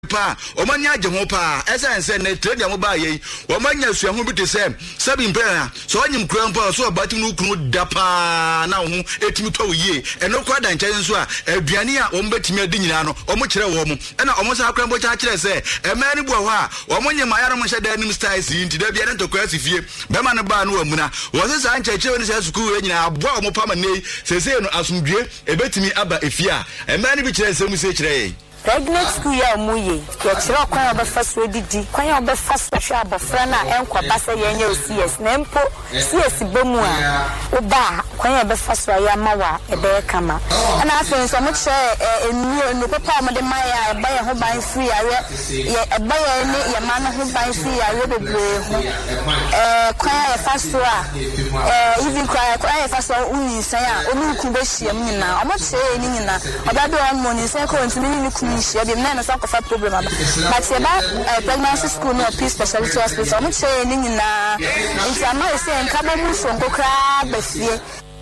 pa omanya agye ho pa essence na trade am ba yi omanya sua ho bi te se sabi mpena so onyim kura mpa so obati no kunu da pa na ho etimi to yie eno kwa da nkyɛn nso a aduane a ombetimi adi nyina no omo kyerɛ wo mo ɛna omo sa akra mbo kyerɛ se emani bu ho a omonye mayaro mo hyɛ da anim styles yi nti da bia ne ntokwa asifie bema no ba no amuna wo se sa nkyɛkyerɛ ni se sukuu nyina aboa omo pa ma nei sese no asomdue ebetimi aba efie a emani bi kyerɛ se mu se kyerɛ Pregnant school ya omuye ya chira kwa ba faso didi kwa ba faso hwa abofra na enkwa basa ya nya CS na mpo CS bemu a oba kwa ba faso ya mawa ebe kama ana afen so mo che enu papa mo de maya ba ya ho ban free ya eba ya ni ya ma no ho ban free ya bebre ho kwa ya faso a even kwa ya faso uni san ya onu ku be hia mu nyina o mo che ni nyina oba do on mo ni san ko ntimi ni ku issue be na so kofa problem aba but about pregnancy school no peace specialty hospital mo che ni nyina nti ama ese nka ba mu so nkokra ba fie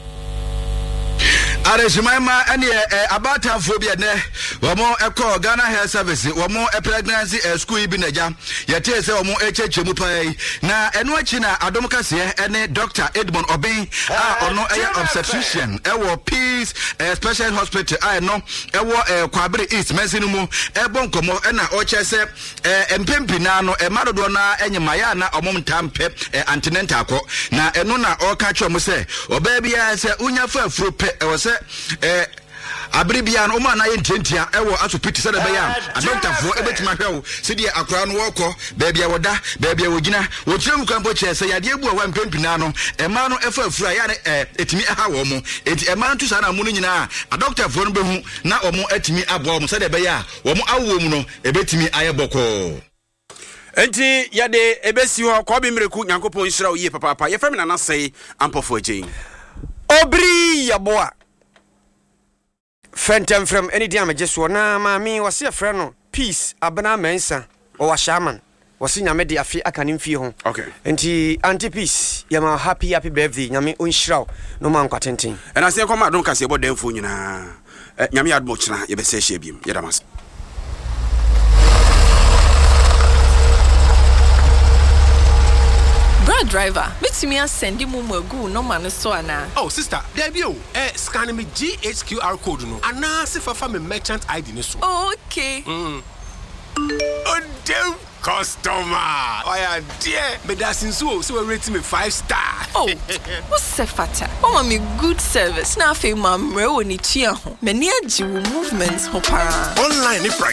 Arejimama ene abatanfo ne womo eko Ghana Health Service womo pregnancy school bi naja yete se womo echechemu pai na eno achi na adom kase ene Dr. Edmond Obin ono obstetrician ewo Peace Special Hospital no ewo Kwabere East Mesinu mu bonkomo na ochese empempi na no madodo na enyemaya na omom tampe antenatal ko na eno na oka chwo se oba bia se unya fa afro pe abribia no ma na yententia ewo asopiti se da be ya adoctorfo ebetima hwewo se die akra no woko baabia woda baabia wogina wokyerem kwampo che se yade ebu awa mpempina no ema no efa afura ya etimi aha wo mo enti ema ntu sa na mu no nyina adoctorfo no behu na omo atimi abo mo se da be ya wo mo awo mu no ebetimi ayeboko enti yade ebesi ho ko bi mreku nyankopon hyira wo yie papa ye fam na nasei ampofo agyin obri yaboa Fentem from any damage just na mami wasi a friend no peace abana mensa or shaman wasi nyame de afi aka ne mfie ho okay enti anti peace yama happy birthday nyame onhyiraw no man kwatenten and I say come adon kase bo demfo nyina nyame admo kyena ye be se hye biem ye damas driver, which me send you mugu no man so ana. Oh sister, there be scan me GHQR code no. Ana se fa me merchant ID ne so. Oh, okay. Oh damn customer. Oh yeah, dear. Me da sinso so we rate me 5 star. Oh, what's sefata? Oh me good service. Na fe mamre woni tua ho. Me ni agi movements ho para. Online